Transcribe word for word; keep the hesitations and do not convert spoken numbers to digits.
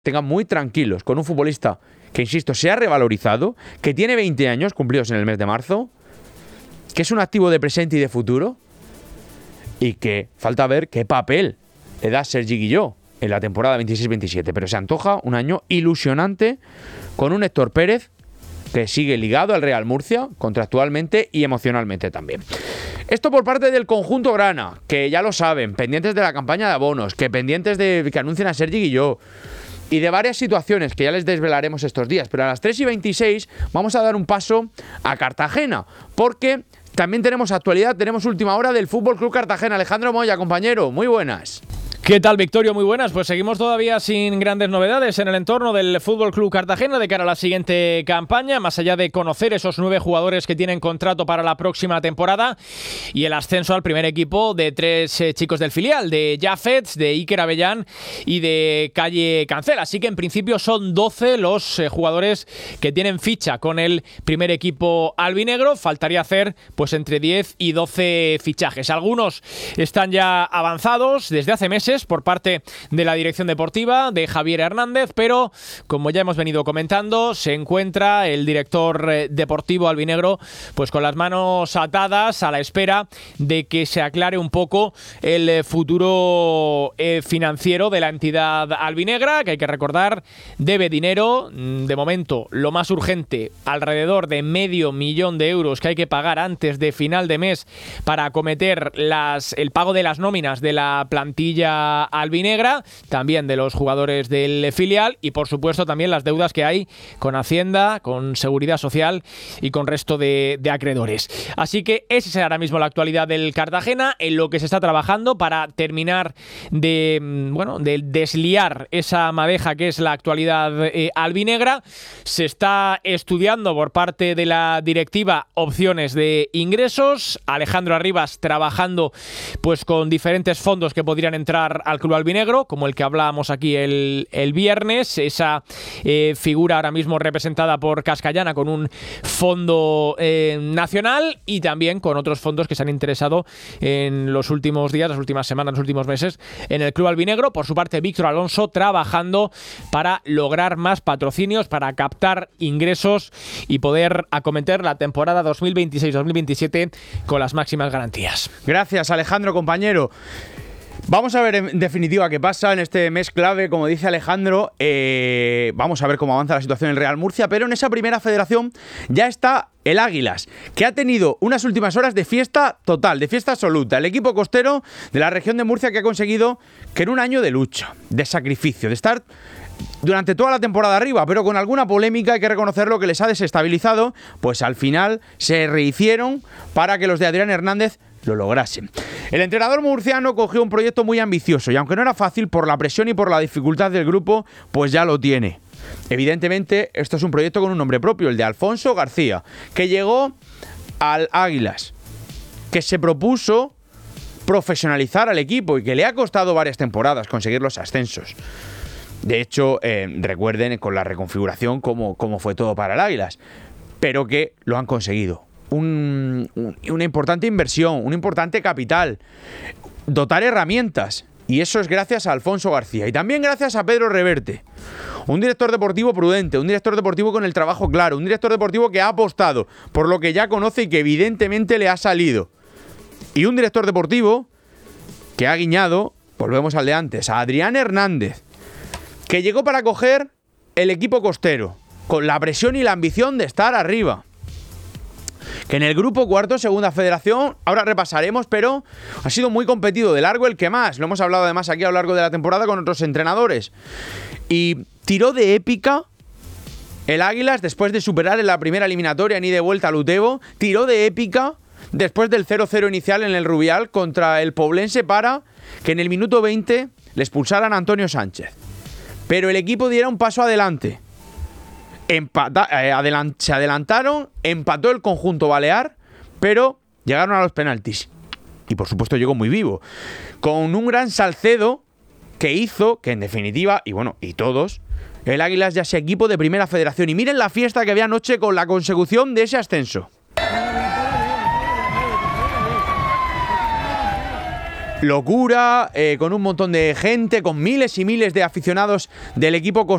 tengan muy tranquilos con un futbolista que, insisto, se ha revalorizado, que tiene veinte años cumplidos en el mes de marzo, que es un activo de presente y de futuro, y que falta ver qué papel le da Sergi Guilló en la temporada veintiséis veintisiete. Pero se antoja un año ilusionante con un Héctor Pérez que sigue ligado al Real Murcia contractualmente y emocionalmente también. Esto por parte del conjunto grana, que ya lo saben, pendientes de la campaña de abonos, que pendientes de que anuncien a Sergi Guilló y de varias situaciones que ya les desvelaremos estos días. Pero a las tres y veintiséis vamos a dar un paso a Cartagena, porque también tenemos actualidad, tenemos última hora del Fútbol Club Cartagena. Alejandro Moya, compañero, muy buenas. ¿Qué tal, Victorio? Muy buenas. Pues seguimos todavía sin grandes novedades en el entorno del F C Cartagena de cara a la siguiente campaña, más allá de conocer esos nueve jugadores que tienen contrato para la próxima temporada y el ascenso al primer equipo de tres eh, chicos del filial, de Jafet, de Iker Avellán y de Calle Cancela. Así que en principio son doce los eh, jugadores que tienen ficha con el primer equipo albinegro. Faltaría hacer pues entre diez y doce fichajes. Algunos están ya avanzados desde hace meses por parte de la dirección deportiva de Javier Hernández, pero como ya hemos venido comentando, se encuentra el director eh, deportivo albinegro pues con las manos atadas a la espera de que se aclare un poco el eh, futuro eh, financiero de la entidad albinegra, que hay que recordar debe dinero, de momento lo más urgente, alrededor de medio millón de euros que hay que pagar antes de final de mes para acometer las, el pago de las nóminas de la plantilla albinegra, también de los jugadores del filial y por supuesto también las deudas que hay con Hacienda, con Seguridad Social y con resto de, de acreedores. Así que esa es ahora mismo la actualidad del Cartagena, en lo que se está trabajando para terminar de, bueno, de desliar esa madeja que es la actualidad eh, albinegra. Se está estudiando por parte de la directiva opciones de ingresos. Alejandro Arribas trabajando pues con diferentes fondos que podrían entrar al club albinegro, como el que hablábamos aquí el, el viernes, esa eh, figura ahora mismo representada por Cascallana con un fondo eh, nacional y también con otros fondos que se han interesado en los últimos días, las últimas semanas, los últimos meses en el club albinegro. Por su parte, Víctor Alonso trabajando para lograr más patrocinios, para captar ingresos y poder acometer la temporada dos mil veintiséis dos mil veintisiete con las máximas garantías. Gracias, Alejandro, compañero. Vamos a ver en definitiva qué pasa en este mes clave, como dice Alejandro. Eh, vamos a ver cómo avanza la situación en el Real Murcia, pero en esa primera federación ya está el Águilas, que ha tenido unas últimas horas de fiesta total, de fiesta absoluta. El equipo costero de la región de Murcia que ha conseguido que en un año de lucha, de sacrificio, de estar durante toda la temporada arriba, pero con alguna polémica, hay que reconocerlo, que les ha desestabilizado, pues al final se rehicieron para que los de Adrián Hernández lo lograsen. El entrenador murciano cogió un proyecto muy ambicioso y aunque no era fácil por la presión y por la dificultad del grupo, pues ya lo tiene. Evidentemente, esto es un proyecto con un nombre propio, el de Alfonso García, que llegó al Águilas, que se propuso profesionalizar al equipo y que le ha costado varias temporadas conseguir los ascensos. De hecho, eh, recuerden con la reconfiguración cómo, cómo fue todo para el Águilas, pero que lo han conseguido. Un, un, una importante inversión, un importante capital, dotar herramientas, y eso es gracias a Alfonso García y también gracias a Pedro Reverte, un director deportivo prudente, un director deportivo con el trabajo claro, un director deportivo que ha apostado por lo que ya conoce y que evidentemente le ha salido, y un director deportivo que ha guiñado, volvemos al de antes, a Adrián Hernández, que llegó para coger el equipo costero con la presión y la ambición de estar arriba. Que en el grupo cuarto, segunda federación, ahora repasaremos, pero ha sido muy competido, de largo el que más. Lo hemos hablado además aquí a lo largo de la temporada con otros entrenadores. Y tiró de épica el Águilas después de superar en la primera eliminatoria en ida y vuelta al Utebo. Tiró de épica después del cero cero inicial en el Rubial contra el Poblense para que en el minuto veinte le expulsaran a Antonio Sánchez. Pero el equipo diera un paso adelante. Empata, eh, adelant, se adelantaron, empató el conjunto balear, pero llegaron a los penaltis. Y por supuesto llegó muy vivo. Con un gran Salcedo que hizo que en definitiva, y bueno, y todos, el Águilas ya sea equipo de primera federación. Y miren la fiesta que había anoche con la consecución de ese ascenso. locura, eh, con un montón de gente, con miles y miles de aficionados del equipo